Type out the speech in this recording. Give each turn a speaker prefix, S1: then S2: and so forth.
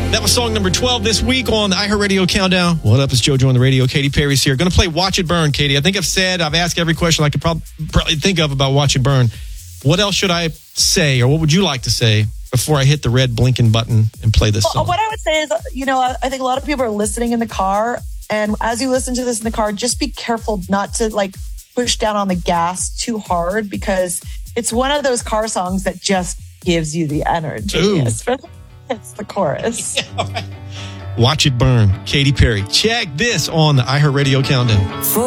S1: That was song number 12 this week on the iHeartRadio Countdown. What up? It's JoJo on the radio. Katy Perry's here. Going to play Watch It Burn, Katy. I think I've asked every question I could probably think of about Watch It Burn. What else should I say, or what would you like to say before I hit the red blinking button and play this song?
S2: What I would say is, I think a lot of people are listening in the car. And as you listen to this in the car, just be careful not to push down on the gas too hard, because it's one of those car songs that just gives you the energy. Especially it's the chorus.
S1: Yeah, right. Watch It Burn, Katy Perry. Check this on the iHeartRadio Countdown.